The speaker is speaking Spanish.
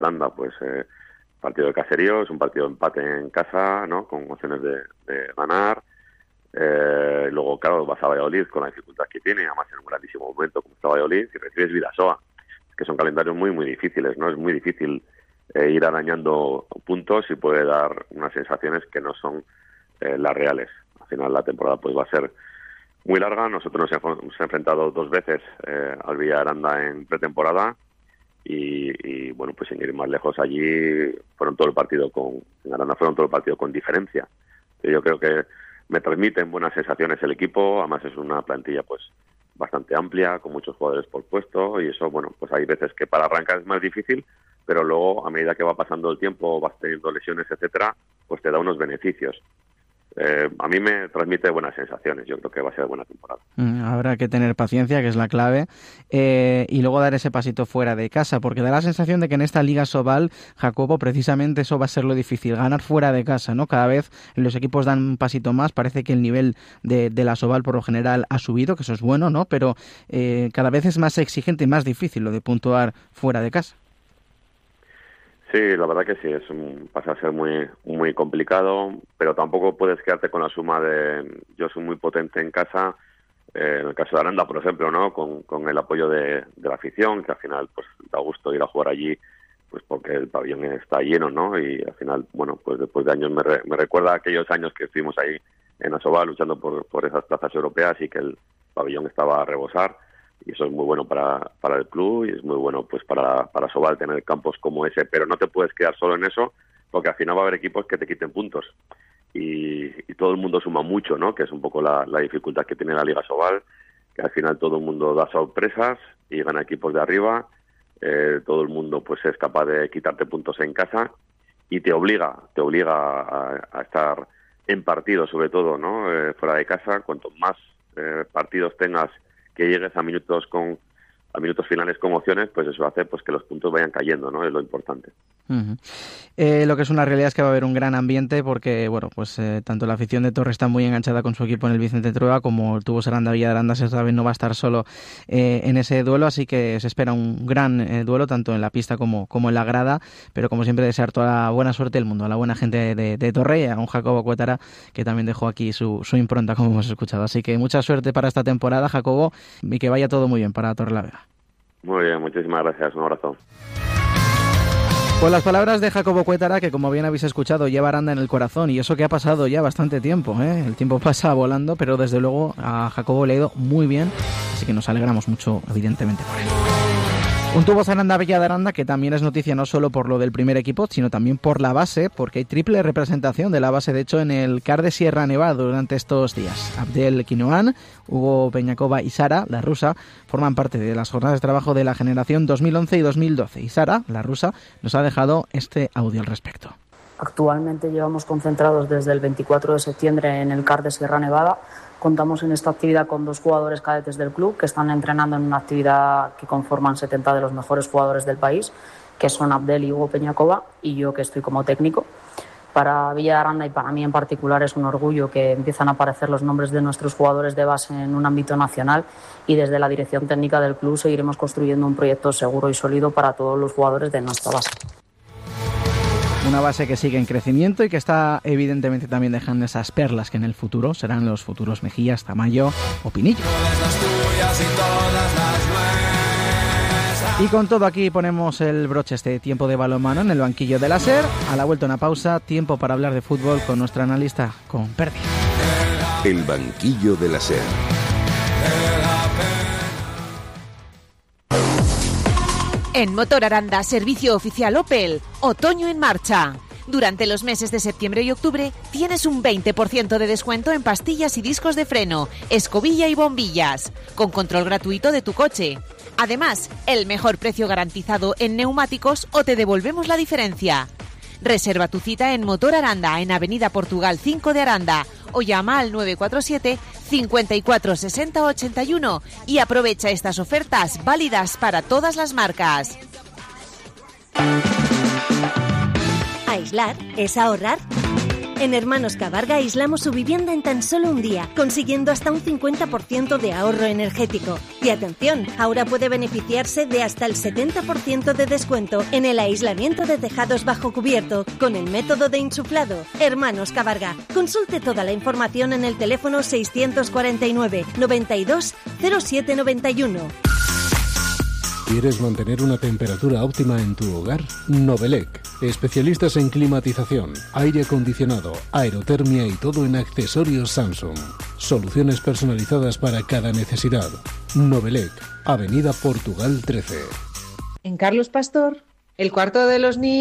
Aranda, pues partido de caserío, es un partido de empate en casa, ¿no? Con opciones de ganar. Luego, claro, vas a Valladolid con la dificultad que tiene, además en un grandísimo momento como está Valladolid, y recibes Vidasoa, que son calendarios muy, muy difíciles, ¿no? Es muy difícil ir arañando puntos y puede dar unas sensaciones que no son las reales. Al final la temporada pues va a ser muy larga. Nosotros nos hemos enfrentado 2 veces al Villa Aranda en pretemporada y bueno, pues sin ir más lejos, allí fueron todo el partido con diferencia. Yo creo que me transmiten buenas sensaciones el equipo, además es una plantilla pues bastante amplia, con muchos jugadores por puesto, y eso, bueno, pues hay veces que para arrancar es más difícil, pero luego, a medida que va pasando el tiempo, vas teniendo lesiones, etcétera, pues te da unos beneficios. A mí me transmite buenas sensaciones, yo creo que va a ser buena temporada. Habrá que tener paciencia, que es la clave, y luego dar ese pasito fuera de casa, porque da la sensación de que en esta Liga Sobal, Jacobo, precisamente eso va a ser lo difícil, ganar fuera de casa, ¿no? Cada vez los equipos dan un pasito más, parece que el nivel de la Sobal por lo general ha subido, que eso es bueno, ¿no? Pero cada vez es más exigente y más difícil lo de puntuar fuera de casa. Sí, la verdad que sí, pasa a ser muy muy complicado, pero tampoco puedes quedarte con la suma de yo soy muy potente en casa, en el caso de Aranda, por ejemplo, ¿no? Con el apoyo de la afición, que al final pues da gusto ir a jugar allí, pues porque el pabellón está lleno, ¿no? Y al final, bueno, pues después de años me recuerda a aquellos años que estuvimos ahí en Asobal luchando por esas plazas europeas y que el pabellón estaba a rebosar. Y eso es muy bueno para el club y es muy bueno pues para Asobal tener campos como ese, pero no te puedes quedar solo en eso, porque al final va a haber equipos que te quiten puntos y todo el mundo suma mucho, ¿no? Que es un poco la dificultad que tiene la Liga Asobal, que al final todo el mundo da sorpresas y gana equipos de arriba, todo el mundo pues es capaz de quitarte puntos en casa y te obliga a estar en partido, sobre todo, ¿no? Fuera de casa, cuanto más partidos tengas que llegues a minutos finales con opciones, pues eso hace pues que los puntos vayan cayendo, ¿no? Es lo importante. Uh-huh. Lo que es una realidad es que va a haber un gran ambiente porque, bueno, pues tanto la afición de Torre está muy enganchada con su equipo en el Vicente Trueba, como el Tubos Aranda Villa de Aranda se sabe no va a estar solo en ese duelo, así que se espera un gran duelo tanto en la pista como en la grada, pero como siempre desear toda la buena suerte del mundo a la buena gente de Torre y a un Jacobo Cuétara que también dejó aquí su impronta, como hemos escuchado, así que mucha suerte para esta temporada, Jacobo, y que vaya todo muy bien para Torrelavega. Muy bien, muchísimas gracias, un abrazo. Pues las palabras de Jacobo Cuétara, que como bien habéis escuchado lleva Aranda en el corazón, y eso que ha pasado ya bastante tiempo, ¿eh? El tiempo pasa volando, pero desde luego a Jacobo le ha ido muy bien, así que nos alegramos mucho evidentemente por él. Un Tubos Aranda Villa de Aranda que también es noticia no solo por lo del primer equipo, sino también por la base, porque hay triple representación de la base, de hecho, en el CAR de Sierra Nevada durante estos días. Abdel Quinoán, Hugo Peñacova y Sara, la rusa, forman parte de las jornadas de trabajo de la generación 2011 y 2012. Y Sara, la rusa, nos ha dejado este audio al respecto. Actualmente llevamos concentrados desde el 24 de septiembre en el CAR de Sierra Nevada. Contamos en esta actividad con 2 jugadores cadetes del club que están entrenando en una actividad que conforman 70 de los mejores jugadores del país, que son Abdel y Hugo Peñacova, y yo que estoy como técnico. Para Villa de Aranda y para mí en particular es un orgullo que empiezan a aparecer los nombres de nuestros jugadores de base en un ámbito nacional, y desde la dirección técnica del club seguiremos construyendo un proyecto seguro y sólido para todos los jugadores de nuestra base. Una base que sigue en crecimiento y que está evidentemente también dejando esas perlas que en el futuro serán los futuros Mejías, Tamayo o Pinillo. Y con todo aquí ponemos el broche este tiempo de balonmano en el banquillo de la SER. A la vuelta una pausa, tiempo para hablar de fútbol con nuestra analista, con Perdi. El banquillo de la SER. En Motor Aranda, servicio oficial Opel, otoño en marcha. Durante los meses de septiembre y octubre tienes un 20% de descuento en pastillas y discos de freno, escobilla y bombillas, con control gratuito de tu coche. Además, el mejor precio garantizado en neumáticos o te devolvemos la diferencia. Reserva tu cita en Motor Aranda, en Avenida Portugal 5 de Aranda, o llama al 947 54 60 81 y aprovecha estas ofertas válidas para todas las marcas. Aislar es ahorrar. En Hermanos Cabarga aislamos su vivienda en tan solo un día, consiguiendo hasta un 50% de ahorro energético. Y atención, ahora puede beneficiarse de hasta el 70% de descuento en el aislamiento de tejados bajo cubierto con el método de insuflado. Hermanos Cabarga. Consulte toda la información en el teléfono 649 92 07 91. ¿Quieres mantener una temperatura óptima en tu hogar? Novelec, especialistas en climatización, aire acondicionado, aerotermia y todo en accesorios Samsung. Soluciones personalizadas para cada necesidad. Novelec, Avenida Portugal 13. En Carlos Pastor, el cuarto de los niños.